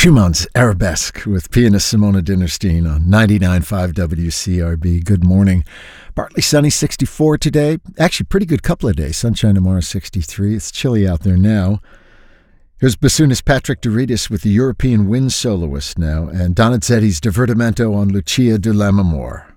Schumann's Arabesque with pianist Simona Dinnerstein on 99.5 WCRB. Good morning. Partly sunny, 64 today. Actually, pretty good couple of days. Sunshine tomorrow, 63. It's chilly out there now. Here's bassoonist Patrick Douridas with the European Wind Soloist now, and Donizetti's Divertimento on Lucia di Lammermoor.